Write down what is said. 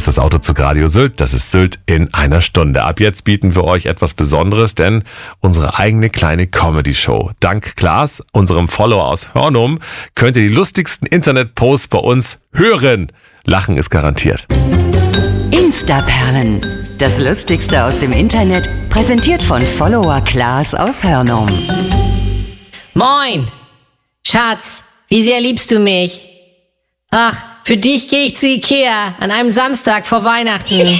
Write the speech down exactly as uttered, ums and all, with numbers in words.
ist das Autozug Radio Sylt. Das ist Sylt in einer Stunde. Ab jetzt bieten wir euch etwas Besonderes, denn unsere eigene kleine Comedy-Show. Dank Klaas, unserem Follower aus Hörnum, könnt ihr die lustigsten Internet-Posts bei uns hören. Lachen ist garantiert. Instaperlen. Das Lustigste aus dem Internet, präsentiert von Follower Klaas aus Hörnum. Moin! Schatz, wie sehr liebst du mich? Ach, für dich gehe ich zu Ikea an einem Samstag vor Weihnachten.